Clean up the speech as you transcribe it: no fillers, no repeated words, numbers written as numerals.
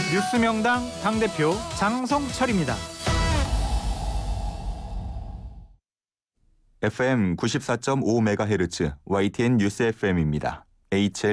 뉴스명당 당대표 장성철입니다. FM 94.5MHz YTN 뉴스 FM입니다. HL